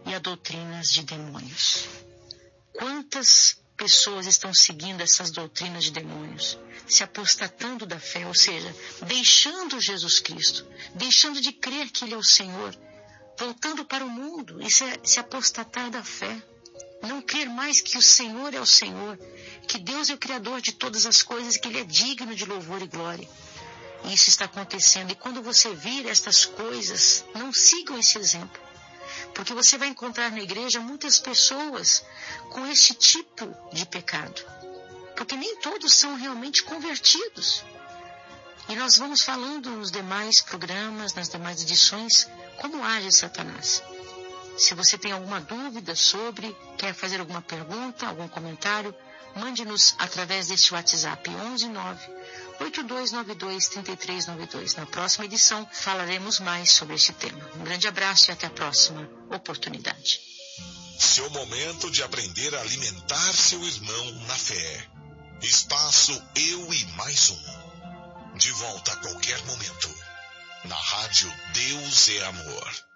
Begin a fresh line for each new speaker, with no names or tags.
e a doutrinas de demônios. Quantas pessoas estão seguindo essas doutrinas de demônios, se apostatando da fé, ou seja, deixando Jesus Cristo, deixando de crer que Ele é o Senhor, voltando para o mundo e se apostatar da fé, não crer mais que o Senhor é o Senhor, que Deus é o Criador de todas as coisas, que Ele é digno de louvor e glória. E isso está acontecendo, e quando você vir estas coisas, não sigam esse exemplo, porque você vai encontrar na igreja muitas pessoas com esse tipo de pecado, porque nem todos são realmente convertidos. E nós vamos falando nos demais programas, nas demais edições, como age Satanás. Se você tem alguma dúvida sobre, quer fazer alguma pergunta, algum comentário, mande-nos através deste WhatsApp 119-8292-3392. Na próxima edição falaremos mais sobre este tema. Um grande abraço e até a próxima oportunidade.
Seu momento de aprender a alimentar seu irmão na fé. Espaço Eu e Mais Um. De volta a qualquer momento. Na rádio Deus é Amor.